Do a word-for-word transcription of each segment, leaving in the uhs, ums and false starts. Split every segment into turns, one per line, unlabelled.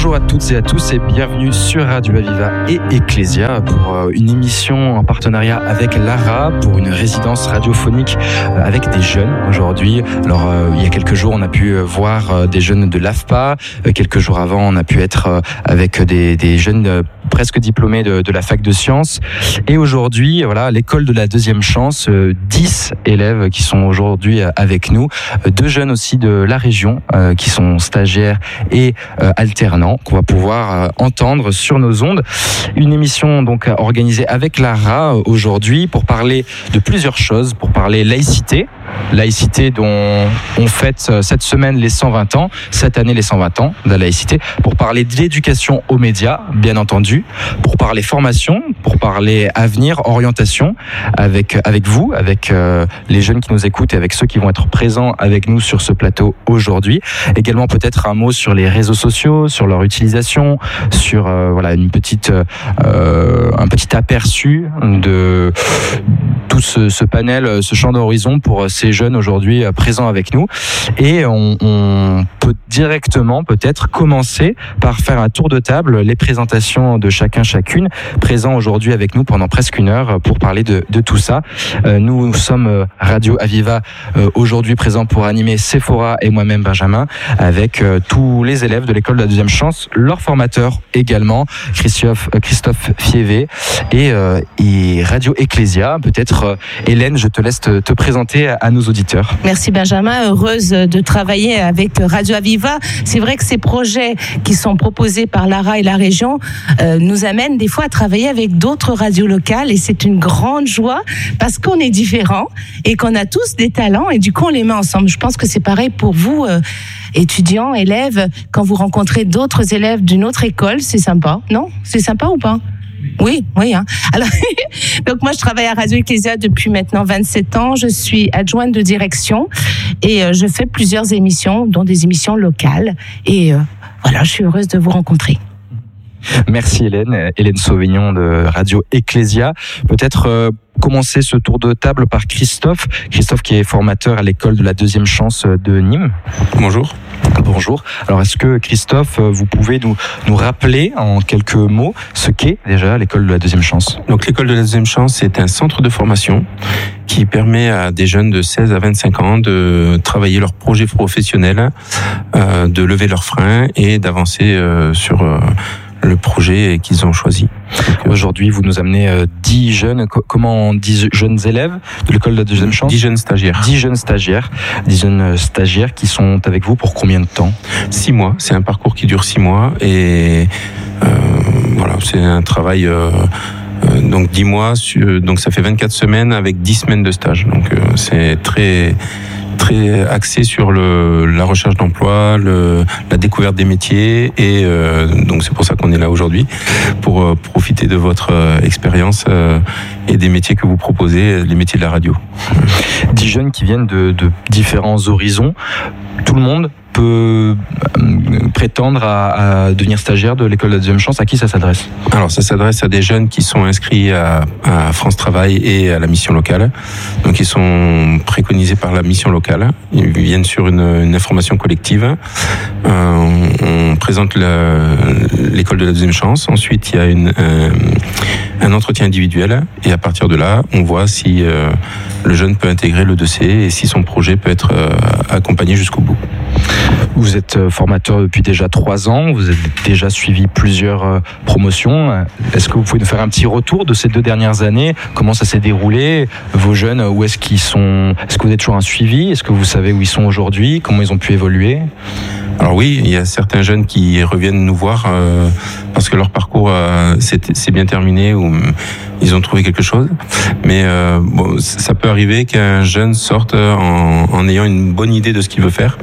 Bonjour à toutes et à tous et bienvenue sur Radio Aviva et Ecclesia pour une émission en partenariat avec Lara pour une résidence radiophonique avec des jeunes aujourd'hui. Alors il y a quelques jours on a pu voir des jeunes de l'A F P A, quelques jours avant on a pu être avec des, des jeunes presque diplômés de, de la fac de sciences et aujourd'hui voilà l'école de la deuxième chance, dix élèves qui sont aujourd'hui avec nous, deux jeunes aussi de la région euh, qui sont stagiaires et euh, alternants qu'on va pouvoir euh, entendre sur nos ondes. Une émission donc organisée avec Lara aujourd'hui pour parler de plusieurs choses, pour parler laïcité, laïcité dont on fête cette semaine les cent vingt ans, cette année les cent vingt ans de la laïcité, pour parler de l'éducation aux médias, bien entendu, pour parler formation, pour parler avenir, orientation, avec, avec vous, avec euh, les jeunes qui nous écoutent et avec ceux qui vont être présents avec nous sur ce plateau aujourd'hui. Également peut-être un mot sur les réseaux sociaux, sur leur utilisation, sur euh, voilà une petite, euh, un petit aperçu de tout ce, ce panel, ce champ d'horizon pour ces jeunes aujourd'hui présents avec nous. Et on, on peut directement peut-être commencer par faire un tour de table, les présentations de chacun, chacune, présents aujourd'hui avec nous pendant presque une heure pour parler de, de tout ça. Euh, nous sommes Radio Aviva euh, aujourd'hui présents pour animer Sephora et moi-même Benjamin avec euh, tous les élèves de l'école de la deuxième chance, leurs formateurs également, Christophe, euh, Christophe Fievé et, euh, et Radio Ecclesia. Peut-être euh, Hélène, je te laisse te, te présenter à, à nos auditeurs.
Merci Benjamin, heureuse de travailler avec Radio Aviva. C'est vrai que ces projets qui sont proposés par Lara et la région euh, nous amènent des fois à travailler avec d'autres radios locales et c'est une grande joie parce qu'on est différents et qu'on a tous des talents et du coup on les met ensemble. Je pense que c'est pareil pour vous, euh, étudiants, élèves, quand vous rencontrez d'autres élèves d'une autre école, c'est sympa, non ? C'est sympa ou pas ? Oui, oui. Hein. Alors, donc moi, je travaille à Radio Ecclesia depuis maintenant vingt-sept ans. Je suis adjointe de direction et euh, je fais plusieurs émissions, dont des émissions locales. Et euh, voilà, je suis heureuse de vous rencontrer.
Merci Hélène, Hélène Sauvignon de Radio Ecclesia. Peut-être euh, commencer ce tour de table par Christophe. Christophe qui est formateur à l'école de la deuxième chance de Nîmes.
Bonjour.
Bonjour. Alors est-ce que Christophe, vous pouvez nous, nous rappeler en quelques mots ce qu'est déjà l'école de la deuxième chance ?
Donc l'école de la deuxième chance, c'est un centre de formation qui permet à des jeunes de seize à vingt-cinq ans de travailler leur projet professionnel, euh, de lever leurs freins et d'avancer euh, sur euh, le projet qu'ils ont choisi.
Donc, aujourd'hui, vous nous amenez euh, dix jeunes, co- comment dix jeunes élèves de l'école de la deuxième chance ?
dix jeunes stagiaires.
dix jeunes stagiaires, dix jeunes stagiaires qui sont avec vous pour combien de temps ?
six mois. C'est un parcours qui dure six mois et euh, voilà, c'est un travail. Euh, euh, donc dix mois, donc ça fait vingt-quatre semaines avec dix semaines de stage. Donc euh, c'est très très axé sur le, la recherche d'emploi, le, la découverte des métiers et euh, donc c'est pour ça qu'on est là aujourd'hui pour euh, profiter de votre euh, expérience euh, et des métiers que vous proposez, les métiers de la radio.
Dix jeunes qui viennent de, de différents horizons. Tout le monde peut prétendre à, à devenir stagiaire de l'école de la deuxième chance. À qui ça s'adresse ?
Alors ça s'adresse à des jeunes qui sont inscrits à, à France Travail et à la mission locale. Donc ils sont préconisés par la mission locale. Ils viennent sur une, une information collective. Euh, on, on présente le, l'école de la deuxième chance. Ensuite il y a une, un, un entretien individuel et à partir de là on voit si euh, le jeune peut intégrer le dossier et si son projet peut être euh, accompagné jusqu'au bout.
Vous êtes formateur depuis déjà trois ans, vous avez déjà suivi plusieurs promotions. Est-ce que vous pouvez nous faire un petit retour de ces deux dernières années ? Comment ça s'est déroulé ? Vos jeunes, où est-ce qu'ils sont ? Est-ce que vous êtes toujours un suivi ? Est-ce que vous savez où ils sont aujourd'hui ? Comment ils ont pu évoluer ?
Alors oui, il y a certains jeunes qui reviennent nous voir euh, parce que leur parcours euh, c'est, c'est bien terminé ou ils ont trouvé quelque chose. Mais euh, bon, ça peut arriver qu'un jeune sorte en, en ayant une bonne idée de ce qu'il veut faire.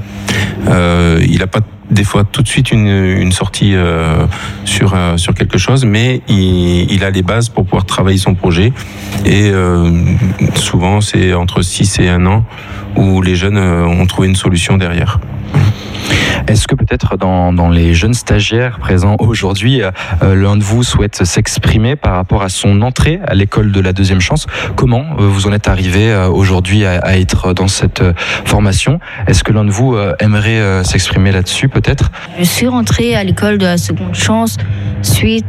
Euh, il n'a pas des fois tout de suite une, une sortie euh, sur euh, sur quelque chose, mais il, il a les bases pour pouvoir travailler son projet. Et euh, souvent, c'est entre six et un ans où les jeunes euh, ont trouvé une solution derrière.
Est-ce que peut-être dans, dans les jeunes stagiaires présents aujourd'hui, euh, l'un de vous souhaite s'exprimer par rapport à son entrée à l'école de la deuxième chance? Comment euh, vous en êtes arrivé euh, aujourd'hui à, à être dans cette euh, formation? Est-ce que l'un de vous euh, aimerait euh, s'exprimer là-dessus peut-être?
Je suis rentrée à l'école de la seconde chance suite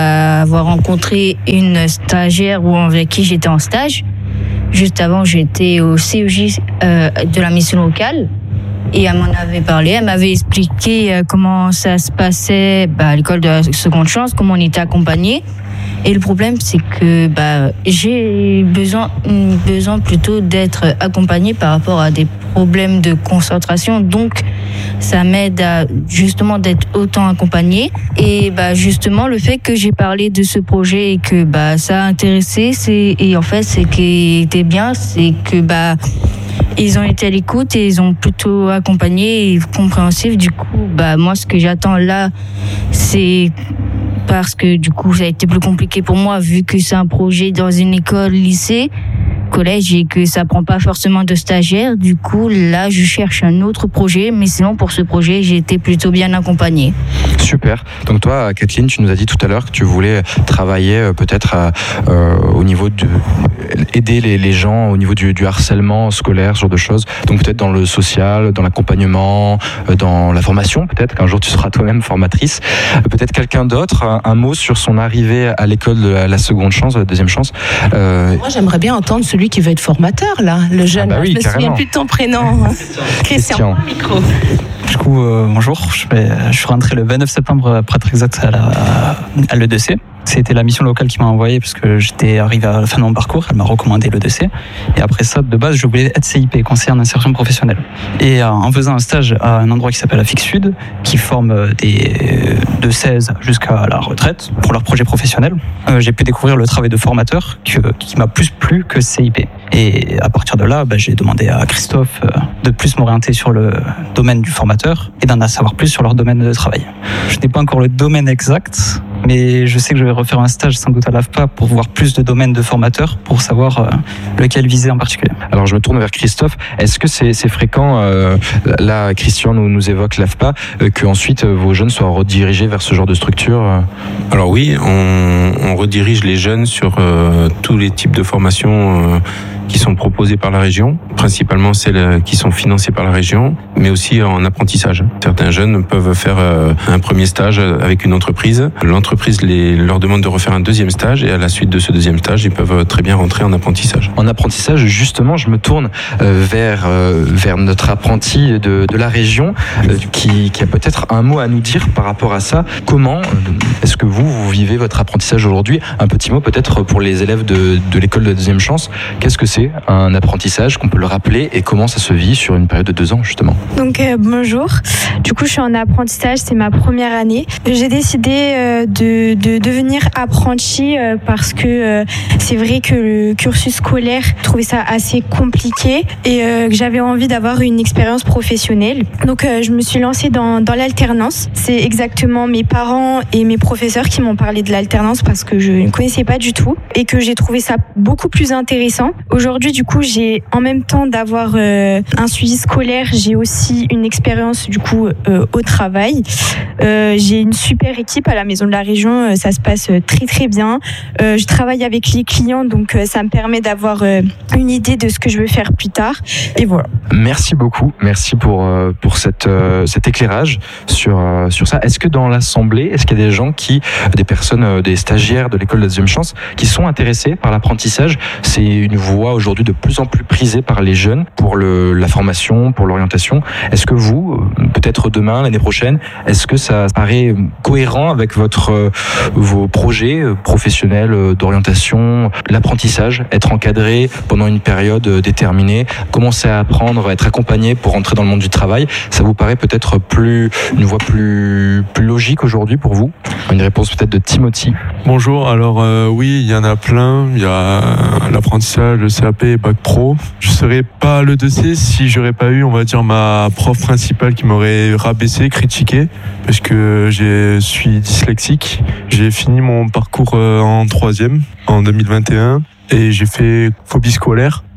à avoir rencontré une stagiaire ou avec qui j'étais en stage. Juste avant, j'étais au C E J euh, de la mission locale. Et elle m'en avait parlé, elle m'avait expliqué comment ça se passait bah, à l'école de la seconde chance, comment on était accompagné. Et le problème, c'est que bah, j'ai besoin, besoin plutôt d'être accompagné par rapport à des problèmes de concentration. Donc, ça m'aide à justement d'être autant accompagné. Et bah, justement, le fait que j'ai parlé de ce projet et que bah, ça a intéressé, c'est, et en fait, c'est qui était bien, c'est que bah, ils ont été à l'écoute et ils ont plutôt accompagné et compréhensif. Du coup, bah, moi, ce que j'attends là, c'est parce que du coup, ça a été plus compliqué pour moi vu que c'est un projet dans une école, lycée, collège et que ça prend pas forcément de stagiaires. Du coup, là, je cherche un autre projet, mais sinon, pour ce projet, j'ai été plutôt bien accompagnée.
Super. Donc toi, Kathleen, tu nous as dit tout à l'heure que tu voulais travailler peut-être à, euh, au niveau de aider les, les gens au niveau du, du harcèlement scolaire, ce genre de choses. Donc peut-être dans le social, dans l'accompagnement, dans la formation. Peut-être qu'un jour tu seras toi-même formatrice. Peut-être quelqu'un d'autre. Un, un mot sur son arrivée à l'école de la, la seconde chance, de la deuxième chance. Euh...
Moi, j'aimerais bien entendre celui qui veut être formateur là, le jeune.
Ah bah oui,
je me
carrément.
souviens plus de ton prénom. Christian. Christian. Micro.
Du coup, euh, bonjour. Je, vais, je suis rentré le vingt-neuf septembre, pour être exact, à, la, à l'E D C. C'était la mission locale qui m'a envoyé parce que j'étais arrivé à la fin de mon parcours. Elle m'a recommandé l'E D C. Et après ça, de base, je voulais être C I P, conseiller en insertion professionnelle. Et euh, en faisant un stage à un endroit qui s'appelle la F I C Sud, qui forme des, de seize jusqu'à la retraite pour leur projet professionnel, euh, j'ai pu découvrir le travail de formateur que, qui m'a plus plu que C I P. Et à partir de là, bah, j'ai demandé à Christophe euh, de plus m'orienter sur le domaine du formateur et d'en savoir plus sur leur domaine de travail. Je n'ai pas encore le domaine exact, mais je sais que je vais refaire un stage sans doute à l'A F P A pour voir plus de domaines de formateurs, pour savoir euh, lequel viser en particulier.
Alors je me tourne vers Christophe. Est-ce que c'est, c'est fréquent, euh, là Christian nous, nous évoque l'A F P A, euh, qu'ensuite euh, vos jeunes soient redirigés vers ce genre de structure euh...
Alors oui, on, on redirige les jeunes sur euh, tous les types de formations euh, qui sont proposées par la région, principalement celles qui sont financées par la région, mais aussi en apprentissage. Certains jeunes peuvent faire euh, un premier stage avec une entreprise. L'entreprise les, leur demande de refaire un deuxième stage et à la suite de ce deuxième stage, ils peuvent très bien rentrer en apprentissage.
En apprentissage, justement, je me tourne euh, vers, euh, vers notre apprenti de, de la région euh, qui, qui a peut-être un mot à nous dire par rapport à ça. Comment euh, est-ce que vous, vous vivez votre apprentissage aujourd'hui? Un petit mot peut-être pour les élèves de, de l'école de la deuxième chance. Qu'est-ce que c'est un apprentissage, qu'on peut le rappeler, et comment ça se vit sur une période de deux ans justement?
Donc euh, bonjour, du coup je suis en apprentissage, c'est ma première année. J'ai décidé euh, de, de devenir apprenti euh, parce que euh, c'est vrai que le cursus scolaire, je trouvais ça assez compliqué et euh, que j'avais envie d'avoir une expérience professionnelle. Donc euh, je me suis lancée dans, dans l'alternance. C'est exactement mes parents et mes professeurs qui m'ont parlé de l'alternance parce que je ne connaissais pas du tout et que j'ai trouvé ça beaucoup plus intéressant. Aujourd'hui, du coup, j'ai en même temps d'avoir euh, un suivi scolaire, j'ai aussi une expérience du coup euh, au travail. Euh, j'ai une super équipe à la maison de la région, euh, ça se passe très très bien. Euh, je travaille avec les clients, donc euh, ça me permet d'avoir euh, une idée de ce que je veux faire plus tard. Et voilà.
Merci beaucoup, merci pour euh, pour cette euh, cet éclairage sur euh, sur ça. Est-ce que dans l'assemblée, est-ce qu'il y a des gens qui, des personnes, euh, des stagiaires de l'école de la deuxième chance, qui sont intéressés par l'apprentissage? C'est une voie aujourd'hui de plus en plus prisée par les jeunes pour le, la formation, pour l'orientation. Est-ce que vous, peut-être demain, l'année prochaine, est-ce que ça paraît cohérent avec votre, vos projets professionnels d'orientation, l'apprentissage, être encadré pendant une période déterminée, commencer à apprendre, à être accompagné pour entrer dans le monde du travail, ça vous paraît peut-être plus, une voie plus, plus logique aujourd'hui pour vous? Une réponse peut-être de Timothy.
Bonjour, alors euh, oui, il y en a plein. Il y a l'apprentissage, le C A P, Bac Pro. Je ne serais pas à l'E D C si j'aurais pas eu, on va dire, ma prof principale qui m'aurait rabaissé, critiqué, parce que je suis dyslexique. J'ai fini mon parcours en troisième en deux mille vingt et un et j'ai fait phobie scolaire.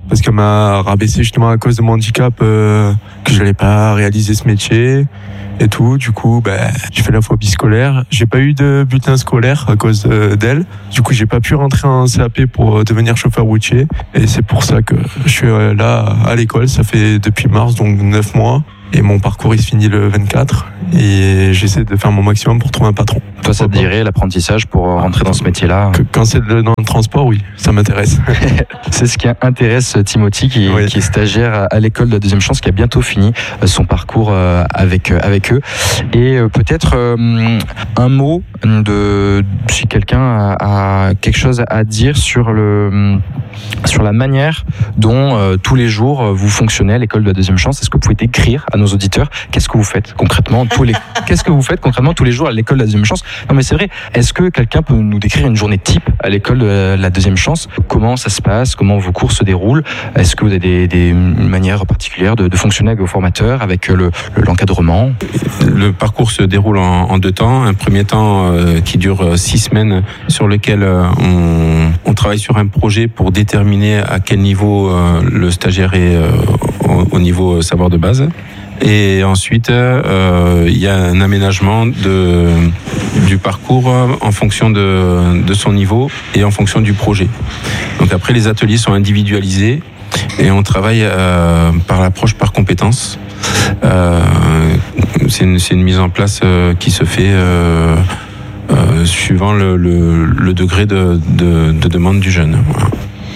parce qu'elle m'a rabaissé justement à cause de mon handicap, euh, que je n'allais pas réaliser ce métier et tout. Du coup, ben, j'ai fait la phobie scolaire. J'ai pas eu de bulletin scolaire à cause euh, d'elle. Du coup, j'ai pas pu rentrer en C A P pour devenir chauffeur routier. Et c'est pour ça que je suis là à l'école. Ça fait depuis mars, donc neuf mois. Et mon parcours, il se finit le vingt-quatre. Et j'essaie de faire mon maximum pour trouver un patron.
Toi, ça te dirait l'apprentissage pour rentrer dans ce métier-là?
Quand c'est dans le transport, oui, ça m'intéresse.
C'est ce qui intéresse Timothy, qui, oui. qui est stagiaire à l'école de la deuxième chance, qui a bientôt fini son parcours avec, avec eux. Et peut-être un mot de si quelqu'un a, a quelque chose à dire sur, le, sur la manière dont euh, tous les jours vous fonctionnez à l'école de la deuxième chance. Est-ce que vous pouvez décrire à nos auditeurs qu'est-ce que vous faites concrètement tous les qu'est-ce que vous faites concrètement tous les jours à l'école de la deuxième chance? Non mais c'est vrai. Est-ce que quelqu'un peut nous décrire une journée type à l'école de la deuxième chance? Comment ça se passe? Comment vos cours se déroulent? Est-ce que vous avez des, des manières particulières de, de fonctionner avec vos formateurs, avec le, le, l'encadrement?
Le parcours se déroule en, en deux temps. Un premier temps euh, qui dure six semaines, sur lequel euh, on, on travaille sur un projet pour déterminer à quel niveau euh, le stagiaire est euh, au, au niveau savoir de base. Et ensuite, euh, il y a un aménagement de, du parcours en fonction de, de son niveau et en fonction du projet. Donc après, les ateliers sont individualisés et on travaille euh, par l'approche par compétences. Euh, c'est, une, c'est une mise en place euh, qui se fait euh, euh, suivant le, le, le degré de, de, de demande du jeune. Voilà.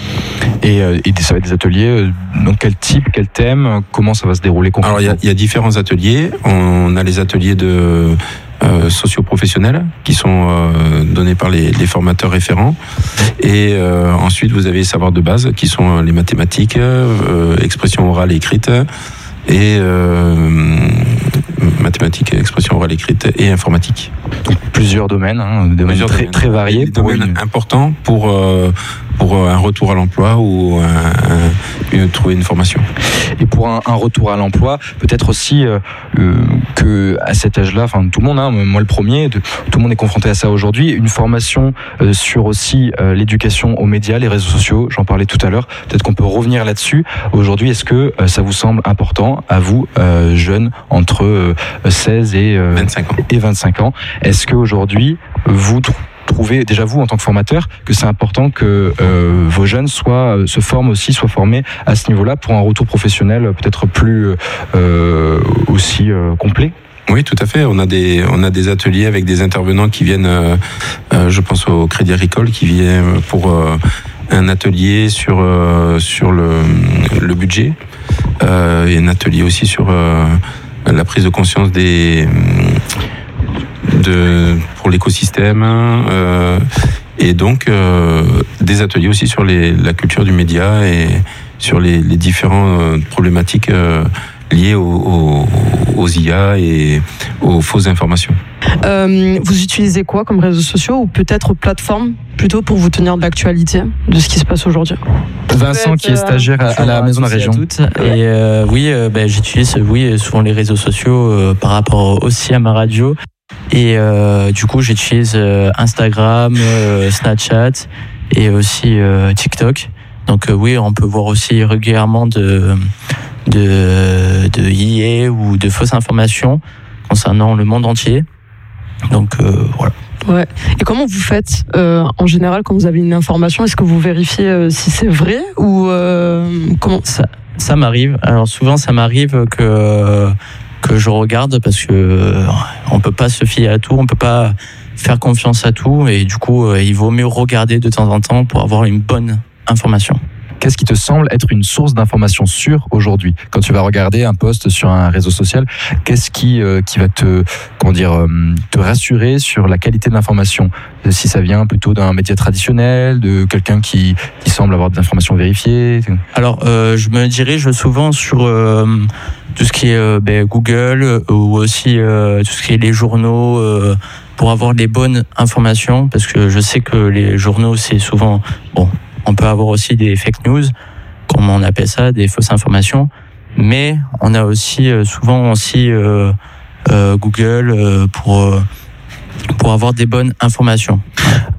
Et, euh, et ça va être des ateliers, donc quel type, quel thème, comment ça va se dérouler concrètement?
Alors il y, y a différents ateliers. On a les ateliers de euh, socio-professionnels qui sont euh, donnés par les, les formateurs référents. Et euh, ensuite vous avez les savoirs de base qui sont les mathématiques, euh, expression orale et écrite, et euh, mathématiques, expression orale écrite et informatique.
Donc plusieurs domaines, hein, des domaines
plusieurs
très,
domaines,
très variés.
Des domaines une... importants pour, euh, pour un retour à l'emploi ou un, un, une, trouver une formation.
Et pour un, un retour à l'emploi, peut-être aussi euh, euh, que à cet âge-là, enfin tout le monde, hein, moi le premier, de, tout le monde est confronté à ça aujourd'hui, une formation euh, sur aussi euh, l'éducation aux médias, les réseaux sociaux, j'en parlais tout à l'heure, peut-être qu'on peut revenir là-dessus. Aujourd'hui, est-ce que euh, ça vous semble important à vous, euh, jeunes, entre euh, seize et, euh,
vingt-cinq ans.
et vingt-cinq ans? Est-ce qu'aujourd'hui, vous trouvez, déjà vous en tant que formateur, que c'est important que euh, vos jeunes soient, euh, se forment aussi, soient formés à ce niveau-là pour un retour professionnel peut-être plus euh, aussi euh, complet?
Oui, tout à fait. On a des, on a des ateliers avec des intervenants qui viennent, euh, euh, je pense au Crédit Agricole, qui viennent pour euh, un atelier sur, euh, sur le, le budget, euh, et un atelier aussi sur euh, la prise de conscience des... De, pour l'écosystème, euh, et donc euh, des ateliers aussi sur les, la culture du média et sur les, les différentes problématiques euh, liées aux, aux, aux I A et aux fausses informations.
Euh, vous utilisez quoi comme réseaux sociaux ou peut-être plateforme plutôt pour vous tenir de l'actualité de ce qui se passe aujourd'hui?
Vincent, qui est stagiaire à, à la Maison de la Région.
Et euh, oui, euh, bah, j'utilise oui, souvent les réseaux sociaux euh, par rapport aussi à ma radio. Et euh, du coup, j'utilise euh, Instagram, euh, Snapchat et aussi euh, TikTok. Donc euh, oui, on peut voir aussi régulièrement de, de, de I A ou de fausses informations concernant le monde entier. Donc euh, voilà.
Ouais. Et comment vous faites euh, en général quand vous avez une information? Est-ce que vous vérifiez euh, si c'est vrai ou euh, comment
ça, ça m'arrive. Alors souvent, ça m'arrive que... Euh, que je regarde parce que euh, on peut pas se fier à tout, on peut pas faire confiance à tout et du coup euh, il vaut mieux regarder de temps en temps pour avoir une bonne information.
Qu'est-ce qui te semble être une source d'information sûre aujourd'hui? Quand tu vas regarder un post sur un réseau social, qu'est-ce qui, euh, qui va te, comment dire, euh, te rassurer sur la qualité de l'information? Si ça vient plutôt d'un média traditionnel, de quelqu'un qui, qui semble avoir des informations vérifiées?
Alors, euh, je me dirige souvent sur euh, tout ce qui est euh, ben, Google euh, ou aussi euh, tout ce qui est les journaux euh, pour avoir les bonnes informations, parce que je sais que les journaux, c'est souvent... bon. On peut avoir aussi des fake news, comme on appelle ça, des fausses informations. Mais on a aussi souvent aussi euh, euh, Google euh, pour euh, pour avoir des bonnes informations.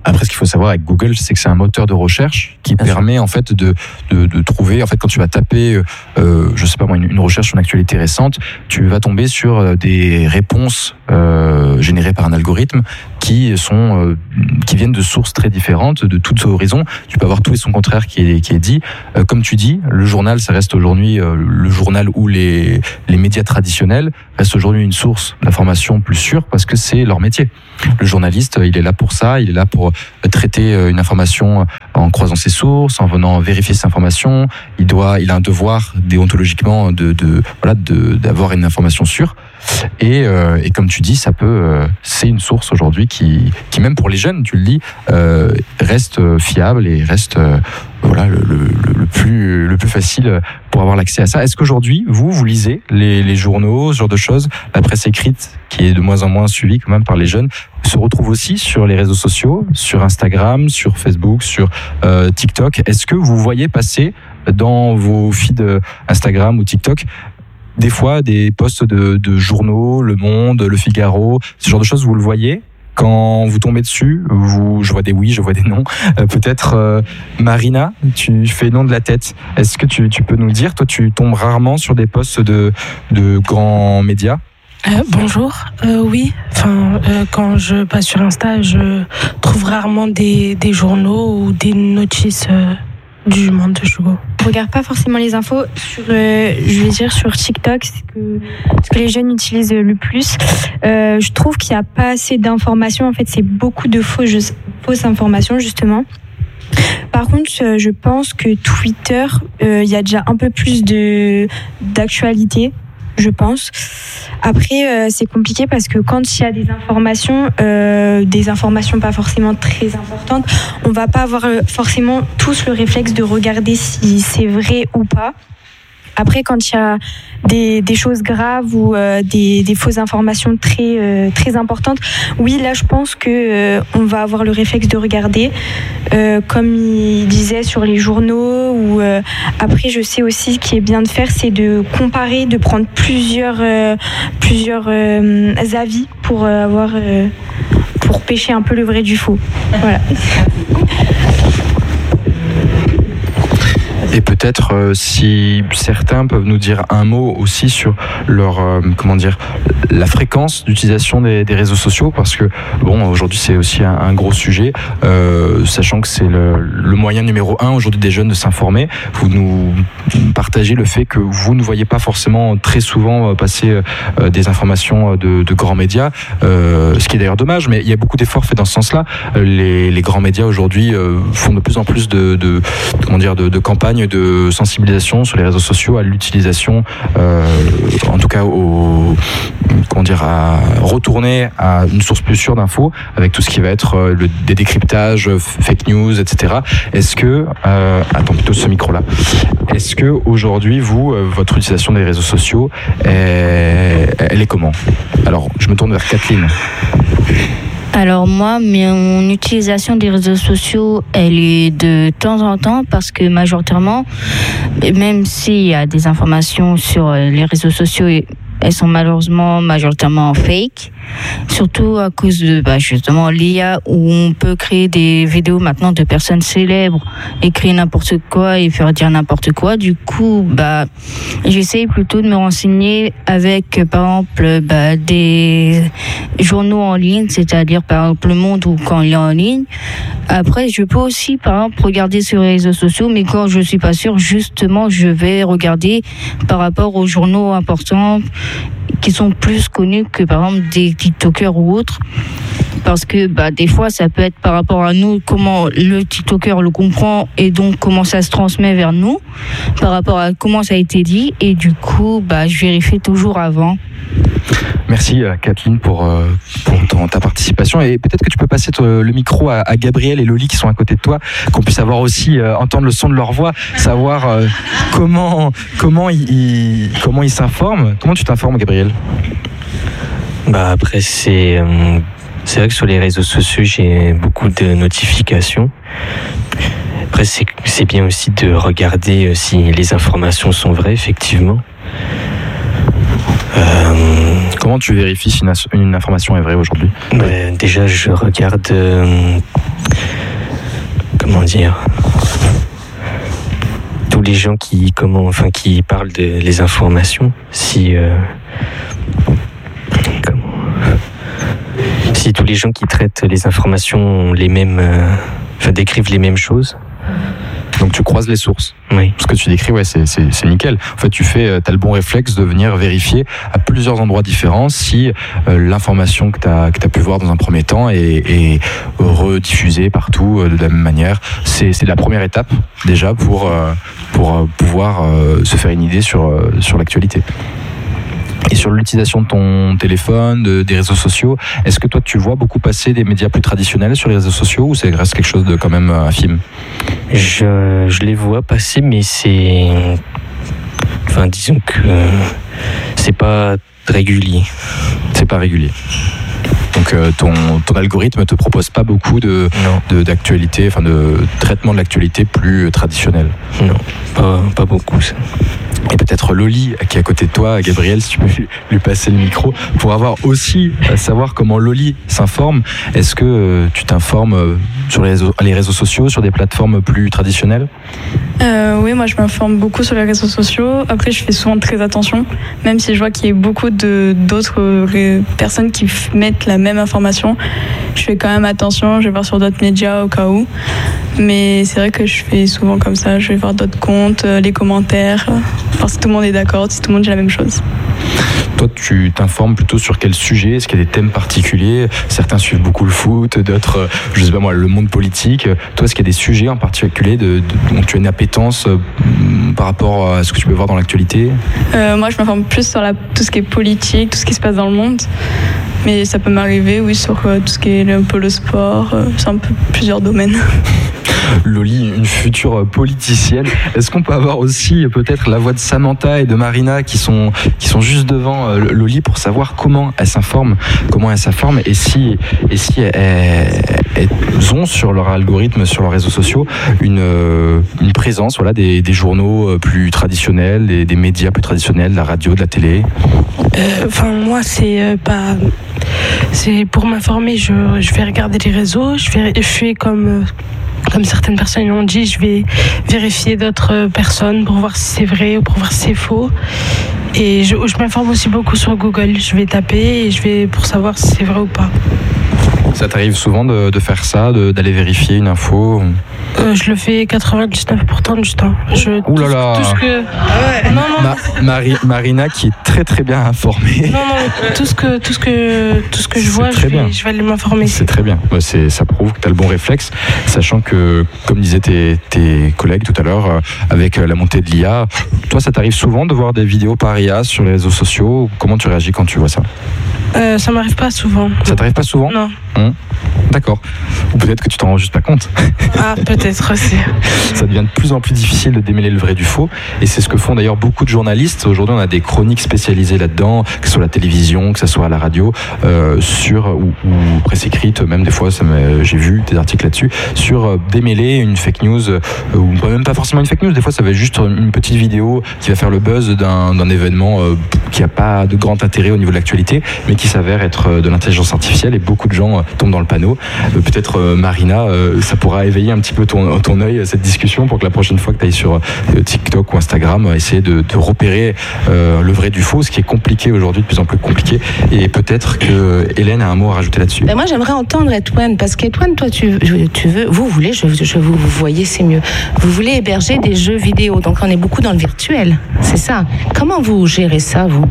Après, ce qu'il faut savoir avec Google, c'est que c'est un moteur de recherche qui Bien permet sûr. en fait de, de, de trouver. En fait, quand tu vas taper, euh, je sais pas moi, une, une recherche sur une actualité récente, tu vas tomber sur des réponses euh, générées par un algorithme qui sont euh, qui viennent de sources très différentes, de tous horizons. Tu peux avoir tout et son contraire qui est qui est dit. Euh, comme tu dis, le journal, ça reste aujourd'hui euh, le journal où les les médias traditionnels restent aujourd'hui une source d'information plus sûre parce que c'est leur métier. Le journaliste, il est là pour ça, il est là pour traiter une information en croisant ses sources, en venant vérifier ces informations. Il doit, il a un devoir déontologiquement de, de voilà, de, d'avoir une information sûre. Et, euh, et comme tu dis, ça peut, euh, c'est une source aujourd'hui qui, qui même pour les jeunes, tu le dis, euh, reste fiable et reste, euh, voilà, le, le, le plus, le plus facile pour avoir l'accès à ça. Est-ce qu'aujourd'hui, vous, vous lisez les, les journaux, ce genre de choses, la presse écrite, qui est de moins en moins suivie quand même par les jeunes, se retrouve aussi sur les réseaux sociaux, sur Instagram, sur Facebook, sur euh, TikTok. Est-ce que vous voyez passer dans vos feeds Instagram ou TikTok des fois des posts de, de journaux, Le Monde, Le Figaro, ce genre de choses, vous le voyez? Quand vous tombez dessus, vous, je vois des oui, je vois des non. Euh, peut-être euh, Marina, tu fais non de la tête. Est-ce que tu, tu peux nous dire, toi, tu tombes rarement sur des posts de, de grands médias?
Euh, bonjour, euh, oui, enfin, euh, quand je passe sur Insta, je trouve rarement des, des journaux ou des notices euh, du Monde de Chugo.
Je regarde pas forcément les infos sur, euh, je vais dire sur TikTok, c'est que ce que les jeunes utilisent le plus. Euh, je trouve qu'il n'y a pas assez d'informations. En fait, c'est beaucoup de fausses, fausses informations justement. Par contre, je pense que Twitter, euh, il y a déjà un peu plus de d'actualité. Je pense. Après, euh, c'est compliqué parce que quand il y a des informations, euh, des informations pas forcément très importantes, on va pas avoir forcément tous le réflexe de regarder si c'est vrai ou pas. Après, quand il y a des, des choses graves ou euh, des, des fausses informations très, euh, très importantes, oui, là, je pense que euh, on va avoir le réflexe de regarder, euh, comme il disait sur les journaux. Ou euh, après, je sais aussi ce qui est bien de faire, c'est de comparer, de prendre plusieurs, euh, plusieurs euh, avis pour euh, avoir, euh, pour pêcher un peu le vrai du faux. Voilà.
Et peut-être euh, si certains peuvent nous dire un mot aussi sur leur euh, comment dire la fréquence d'utilisation des, des réseaux sociaux, parce que bon, aujourd'hui c'est aussi un, un gros sujet, euh, sachant que c'est le, le moyen numéro un aujourd'hui des jeunes de s'informer. Vous nous partagez le fait que vous ne voyez pas forcément très souvent passer euh, des informations de, de grands médias, euh, ce qui est d'ailleurs dommage, mais il y a beaucoup d'efforts faits dans ce sens-là. Les, les grands médias aujourd'hui euh, font de plus en plus de, de comment dire de, de campagnes de sensibilisation sur les réseaux sociaux à l'utilisation, euh, en tout cas au, comment dire, à retourner à une source plus sûre d'infos avec tout ce qui va être le, des décryptages, fake news, et cetera. Est-ce que, euh, attends plutôt ce micro-là, est-ce que aujourd'hui vous, euh, votre utilisation des réseaux sociaux, est, elle est comment? Alors, je me tourne vers Kathleen.
Alors moi, mon utilisation des réseaux sociaux, elle est de temps en temps parce que majoritairement, même s'il y a des informations sur les réseaux sociaux, elles sont malheureusement majoritairement fake, surtout à cause de bah, justement l'I A où on peut créer des vidéos maintenant de personnes célèbres et créer n'importe quoi et faire dire n'importe quoi. Du coup, bah, j'essaye plutôt de me renseigner avec par exemple bah, des journaux en ligne, c'est-à-dire par exemple Le Monde ou quand il est en ligne. Après, je peux aussi par exemple regarder sur les réseaux sociaux, mais quand je suis pas sûre, justement, je vais regarder par rapport aux journaux importants qui sont plus connus que par exemple des TikTokers ou autres, parce que bah, des fois ça peut être par rapport à nous, comment le TikToker le comprend et donc comment ça se transmet vers nous par rapport à comment ça a été dit, et du coup bah, je vérifie toujours avant.
Merci Kathleen pour, euh, pour ton, ta participation, et peut-être que tu peux passer le micro à, à Gabriel et Loli qui sont à côté de toi, qu'on puisse avoir aussi euh, entendre le son de leur voix, savoir euh, comment comment ils, ils comment ils s'informent. Comment tu t'informes, Gabriel?
Bah après c'est euh, c'est vrai que sur les réseaux sociaux j'ai beaucoup de notifications. Après c'est c'est bien aussi de regarder si les informations sont vraies effectivement. Euh,
Comment tu vérifies si une, une information est vraie aujourd'hui?
Ben, déjà, je regarde... Euh, comment dire tous les gens qui, comment, enfin, qui parlent de les informations. Si... Euh, comment si tous les gens qui traitent les informations ont les mêmes... Euh, enfin, décrivent les mêmes choses.
Donc tu croises les sources.
Oui.
Ce que tu décris, ouais, c'est, c'est, c'est nickel. En fait, tu fais, t'as le bon réflexe de venir vérifier à plusieurs endroits différents si euh, l'information que t'as que t'as pu voir dans un premier temps est, est rediffusée partout euh, de la même manière. C'est, c'est la première étape déjà pour euh, pour euh, pouvoir euh, se faire une idée sur euh, sur l'actualité. Et sur l'utilisation de ton téléphone, de, des réseaux sociaux, est-ce que toi tu vois beaucoup passer des médias plus traditionnels sur les réseaux sociaux ou c'est reste quelque chose de quand même infime?
Je, je les vois passer, mais c'est... Enfin, disons que c'est pas régulier.
C'est pas régulier. Donc euh, ton, ton algorithme te propose pas beaucoup de, de d'actualité, enfin de traitement de l'actualité plus traditionnel.
Non, pas, pas beaucoup ça.
Et peut-être Loli qui est à côté de toi, Gabriel, si tu peux lui passer le micro, pour avoir aussi à savoir comment Loli s'informe. Est-ce que euh, tu t'informes euh, sur les réseaux, les réseaux sociaux, sur des plateformes plus traditionnelles?
euh, Oui, moi je m'informe beaucoup sur les réseaux sociaux. Après, je fais souvent très attention, même si je vois qu'il y a beaucoup de, d'autres euh, personnes qui f- mettent la même information. Je fais quand même attention, je vais voir sur d'autres médias au cas où. Mais c'est vrai que je fais souvent comme ça, je vais voir d'autres comptes, euh, les commentaires, euh, voir si tout le monde est d'accord, si tout le monde dit la même chose.
Toi, tu t'informes plutôt sur quel sujet? Est-ce qu'il y a des thèmes particuliers? Certains suivent beaucoup le foot, d'autres, je sais pas moi, le monde politique. Toi, est-ce qu'il y a des sujets en particulier de, de, dont tu as une appétence euh, par rapport à ce que tu peux voir dans l'actualité?
euh, Moi, je m'informe plus sur la, tout ce qui est politique, tout ce qui se passe dans le monde. Mais ça peut m'arriver, oui, sur euh, tout ce qui est un peu le sport, euh, c'est un peu plusieurs domaines.
Loli, une future politicienne. Est-ce qu'on peut avoir aussi peut-être la voix de Samantha et de Marina qui sont, qui sont juste devant euh, Loli pour savoir comment elles s'informent, comment elles s'informent et si, et si elles, elles ont sur leur algorithme, sur leurs réseaux sociaux, une, euh, une présence voilà, des, des journaux plus traditionnels, des, des médias plus traditionnels, de la radio, de la télé?
Enfin, euh, moi, c'est euh, pas. C'est pour m'informer, je, je vais regarder les réseaux, je, vais, je fais comme. Euh, Comme certaines personnes l'ont dit, je vais vérifier d'autres personnes pour voir si c'est vrai ou pour voir si c'est faux. Et je, je m'informe aussi beaucoup sur Google. Je vais taper et je vais pour savoir si c'est vrai ou pas.
Ça t'arrive souvent de, de faire ça, de, d'aller vérifier une info?
euh, Je le fais quatre-vingt-dix-neuf pour cent du temps. Je,
Ouh là là.
Tout ce que... Non, non.
Ma, Marie, Marina qui est très très bien informée.
Non, non, tout ce que, tout ce que, tout ce que je vois, je vais, je vais aller m'informer.
C'est très bien. C'est, ça prouve que tu as le bon réflexe, sachant que, comme disaient tes, tes collègues tout à l'heure, avec la montée de l'I A, toi, ça t'arrive souvent de voir des vidéos par I A sur les réseaux sociaux? Comment tu réagis quand tu vois ça?
euh, Ça m'arrive pas souvent.
Ça t'arrive pas souvent?
Non.
Hum, d'accord. Ou peut-être que tu t'en rends juste pas compte.
Ah, peut-être aussi.
Ça devient de plus en plus difficile de démêler le vrai du faux. Et c'est ce que font d'ailleurs beaucoup de journalistes. Aujourd'hui, on a des chroniques spécialisées là-dedans, que ce soit à la télévision, que ce soit à la radio, euh, sur, ou, ou presse écrite, même des fois, ça j'ai vu des articles là-dessus, sur euh, démêler une fake news, euh, ou même pas forcément une fake news. Des fois, ça va être juste une petite vidéo qui va faire le buzz d'un, d'un événement euh, qui n'a pas de grand intérêt au niveau de l'actualité, mais qui s'avère être de l'intelligence artificielle. Et beaucoup de gens tombe dans le panneau. Euh, peut-être euh, Marina, euh, ça pourra éveiller un petit peu ton, ton œil, cette discussion, pour que la prochaine fois que tu ailles sur euh, TikTok ou Instagram, euh, essayer de, de repérer euh, le vrai du faux, ce qui est compliqué aujourd'hui, de plus en plus compliqué. Et peut-être que Hélène a un mot à rajouter là-dessus.
Ben moi, j'aimerais entendre Etwan, parce qu'Etwan, toi, tu, tu veux, vous voulez, je, je vous, vous voyez, c'est mieux. Vous voulez héberger des jeux vidéo, donc on est beaucoup dans le virtuel, c'est ça. Comment vous gérez ça, vous?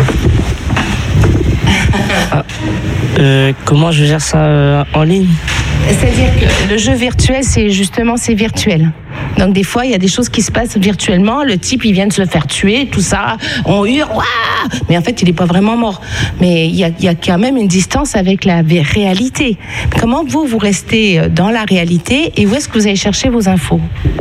Ah. Euh, comment je gère ça euh, en ligne?
C'est-à-dire que le jeu virtuel, c'est justement, c'est virtuel. Donc des fois, il y a des choses qui se passent virtuellement. Le type, il vient de se faire tuer, tout ça. On hurle, Ouah! Mais en fait, il n'est pas vraiment mort. Mais il y a, il y a quand même une distance avec la réalité. Comment vous, vous restez dans la réalité et où est-ce que vous allez chercher vos infos?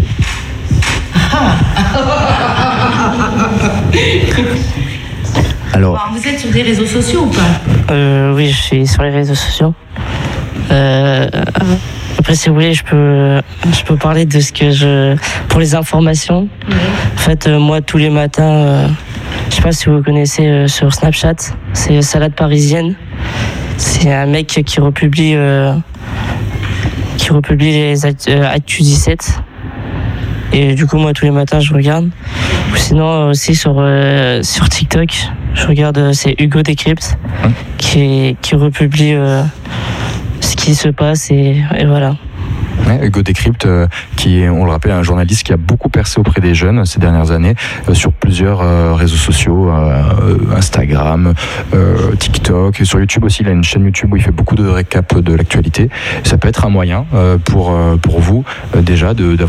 Alors,
Alors, vous êtes sur des réseaux sociaux ou pas?
euh, Oui, je suis sur les réseaux sociaux. Euh, Après, si vous voulez, je peux, je peux parler de ce que je... Pour les informations, oui. En fait, euh, moi, tous les matins, euh, je sais pas si vous connaissez euh, sur Snapchat, c'est Salade Parisienne. C'est un mec qui republie, euh, qui republie les Actu dix-sept. Et du coup, moi, tous les matins, je regarde. Ou sinon, aussi sur, euh, sur TikTok, je regarde, euh, c'est Hugo Décrypte, hein qui, qui republie euh, ce qui se passe, et, et voilà.
Ouais, Hugo Décrypte, euh, qui est, on le rappelle, un journaliste qui a beaucoup percé auprès des jeunes ces dernières années, euh, sur plusieurs euh, réseaux sociaux, euh, Instagram, euh, TikTok, et sur YouTube aussi. Il a une chaîne YouTube où il fait beaucoup de récap de l'actualité. Ça peut être un moyen euh, pour, euh, pour vous, euh, déjà, de, d'avoir